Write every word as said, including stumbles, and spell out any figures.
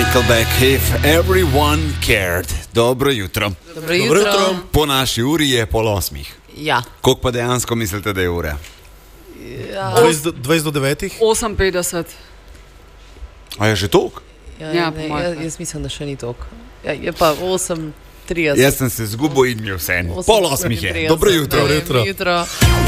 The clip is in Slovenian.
Nickelback, If Everyone Cared. Dobro jutro. Dobro jutro. Dobro jutro. Po naši uri je pol osmih. Ja. Koliko pa dejansko mislite, da je ura? Ja. dvajset do devetih? osem petdeset. A je že toliko? Ja, Ja, ne, po mojem. jaz, jaz mislim, da še ni toliko. Ja, je pa osem trideset. Jaz sem se zgubil in mi vse. Pol osmih je. Dobro jutro. Dobro jutro.